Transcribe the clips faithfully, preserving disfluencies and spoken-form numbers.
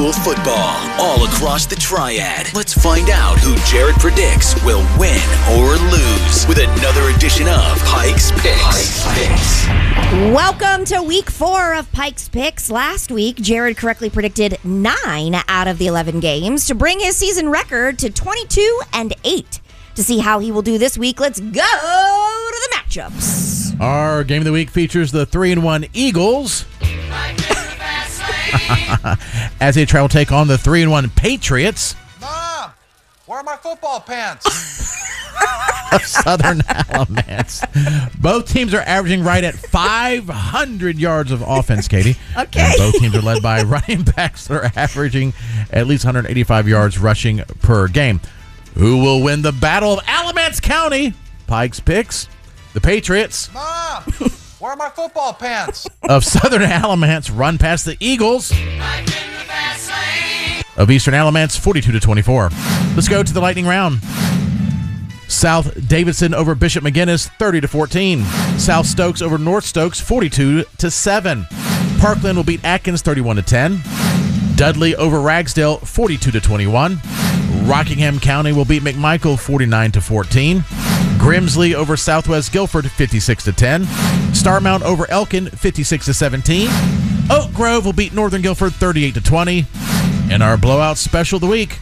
school football all across the Triad. Let's find out who Jared predicts will win or lose with another edition of Pike's Picks. Pike's Picks. Welcome to week four of Pike's Picks. Last week, Jared correctly predicted nine out of the eleven games to bring his season record to twenty-two and eight. To see how he will do this week, let's go to the matchups. Our game of the week features the three and one Eagles as they travel take on the three and one Patriots. Mom, where are my football pants? Of Southern Alamance. Both teams are averaging right at five hundred yards of offense, Katie. Okay. And both teams are led by running backs that are averaging at least one hundred eighty-five yards rushing per game. Who will win the Battle of Alamance County? Pike's Picks. The Patriots Mom, where are my football pants? of Southern Alamance run past the Eagles of Eastern Alamance forty-two to twenty-four. Let's go to the lightning round. South Davidson over Bishop McGinnis thirty to fourteen. South Stokes over North Stokes forty-two to seven. Parkland will beat Atkins thirty-one to ten. Dudley over Ragsdale forty-two to twenty-one. Rockingham County will beat McMichael forty-nine to fourteen. Grimsley over Southwest Guilford fifty-six to ten. Starmount over Elkin fifty-six to seventeen. Oak Grove will beat Northern Guilford thirty-eight to twenty. And our blowout special of the week,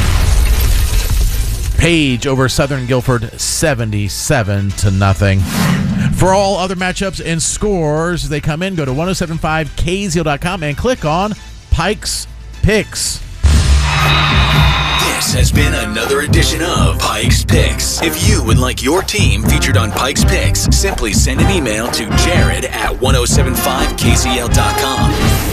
Page over Southern Guilford seventy-seven to nothing. For all other matchups and scores, they come in, go to ten seventy-five K Z L dot com and click on Pike's Picks. This has been another edition of Pike's Picks. If you would like your team featured on Pike's Picks, simply send an email to Jared at ten seventy-five K Z L dot com.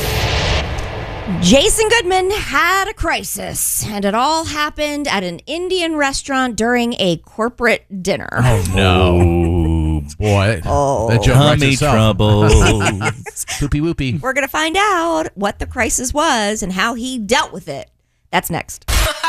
Jason Goodman had a crisis, and it all happened at an Indian restaurant during a corporate dinner. Oh, no. Boy. Oh. That joke writes Tummy itself. trouble. Poopy whoopy. We're going to find out what the crisis was and how he dealt with it. That's next.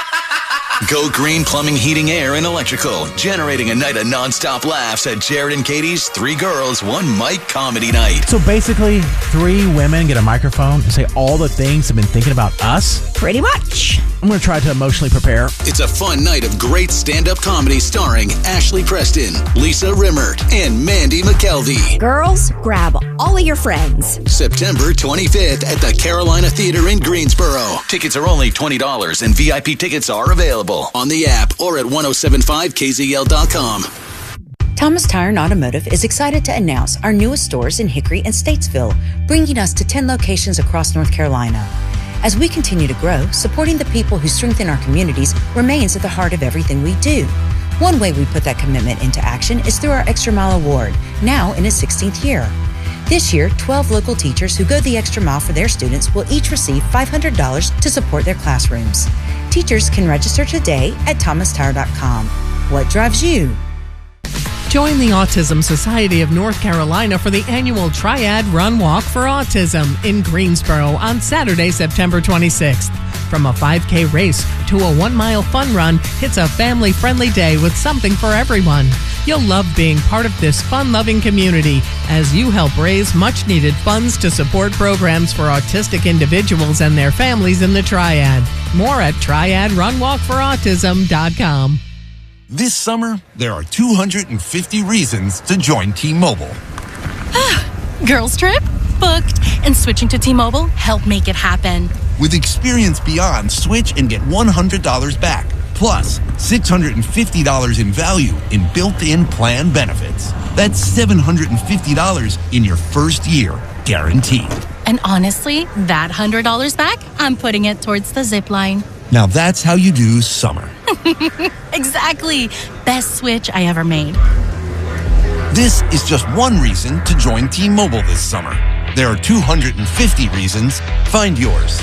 Go Green Plumbing, Heating, Air, and Electrical. Generating a night of nonstop laughs at Jared and Katie's Three Girls, One Mic Comedy Night. So basically, three women get a microphone and say all the things they've been thinking about us. Pretty much. I'm going to try to emotionally prepare. It's a fun night of great stand-up comedy starring Ashley Preston, Lisa Rimmert, and Mandy McKelvey. Girls, grab all of your friends. September twenty-fifth at the Carolina Theater in Greensboro. Tickets are only twenty dollars and V I P tickets are available on the app or at ten seventy-five K Z L dot com. Thomas Tire and Automotive is excited to announce our newest stores in Hickory and Statesville, bringing us to ten locations across North Carolina. As we continue to grow, supporting the people who strengthen our communities remains at the heart of everything we do. One way we put that commitment into action is through our Extra Mile Award, now in its sixteenth year. This year, twelve local teachers who go the extra mile for their students will each receive five hundred dollars to support their classrooms. Teachers can register today at thomas tire dot com. What drives you? Join the Autism Society of North Carolina for the annual Triad Run Walk for Autism in Greensboro on Saturday, September twenty-sixth. From a five K race to a one-mile fun run, it's a family-friendly day with something for everyone. You'll love being part of this fun-loving community as you help raise much-needed funds to support programs for autistic individuals and their families in the Triad. More at triad run walk for autism dot com. This summer, there are two hundred fifty reasons to join T-Mobile. Girls trip? Booked. And switching to T-Mobile helped make it happen. With Experience Beyond, switch and get one hundred dollars back. Plus, six hundred fifty dollars in value in built-in plan benefits. That's seven hundred fifty dollars in your first year, guaranteed. And honestly, that one hundred dollars back, I'm putting it towards the zip line. Now that's how you do summer. Exactly. Best switch I ever made. This is just one reason to join T-Mobile this summer. There are two hundred fifty reasons. Find yours.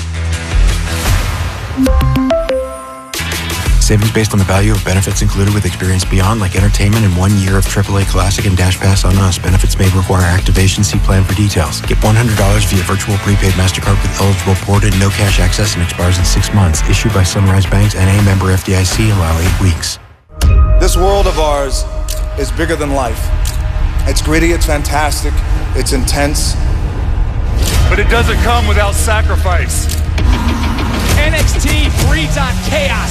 Savings based on the value of benefits included with Experience Beyond, like entertainment and one year of triple A Classic and Dash Pass on Us. Benefits may require activation. See plan for details. Get one hundred dollars via virtual prepaid MasterCard with eligible ported, no cash access, and expires in six months. Issued by Sunrise Banks, N A member F D I C. Allow eight weeks. This world of ours is bigger than life. It's gritty, it's fantastic, it's intense. But it doesn't come without sacrifice. feeds on chaos.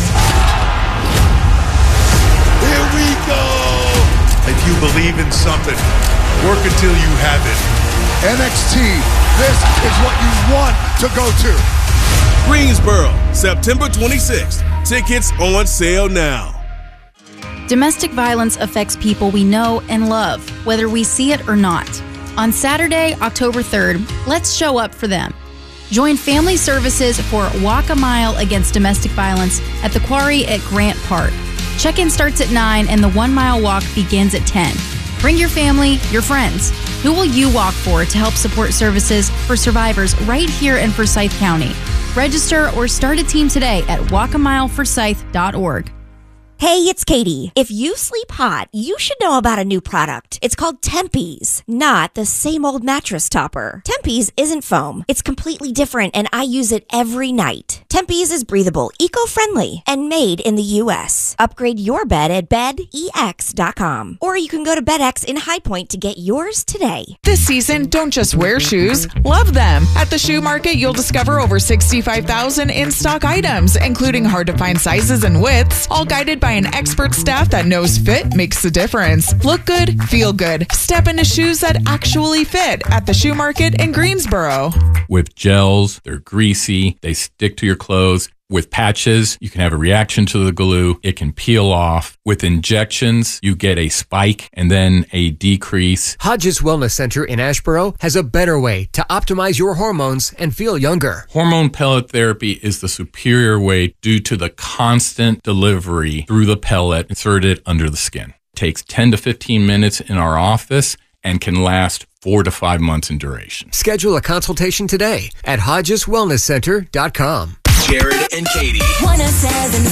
Here we go. If you believe in something, work until you have it. N X T, this is what you want to go to. Greensboro, September twenty-sixth. Tickets on sale now. Domestic violence affects people we know and love, whether we see it or not. On Saturday, October third, let's show up for them. Join Family Services for Walk a Mile Against Domestic Violence at the Quarry at Grant Park. Check-in starts at nine and the one-mile walk begins at ten. Bring your family, your friends. Who will you walk for to help support services for survivors right here in Forsyth County? Register or start a team today at walk a mile forsyth dot org. Hey, it's Katie. If you sleep hot, you should know about a new product. It's called Tempe's, not the same old mattress topper. Tempe's isn't foam. It's completely different, and I use it every night. Tempe's is breathable, eco-friendly, and made in the U S. Upgrade your bed at bed e x dot com. Or you can go to BedX in High Point to get yours today. This season, don't just wear shoes, love them. At the Shoe Market, you'll discover over sixty-five thousand in-stock items, including hard-to-find sizes and widths, all guided by an expert staff that knows fit makes the difference. Look good, feel good. Step into shoes that actually fit at the Shoe Market in Greensboro. With gels, they're greasy, they stick to your clothes. With patches, you can have a reaction to the glue. It can peel off. With injections, you get a spike and then a decrease. Hodges Wellness Center in Asheboro has a better way to optimize your hormones and feel younger. Hormone pellet therapy is the superior way due to the constant delivery through the pellet inserted under the skin. It takes ten to fifteen minutes in our office and can last four to five months in duration. Schedule a consultation today at hodges wellness center dot com. Jared and Katie. one oh seven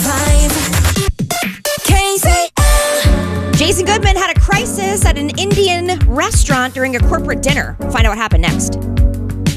point five K C L. Jason Goodman had a crisis at an Indian restaurant during a corporate dinner. Find out what happened next.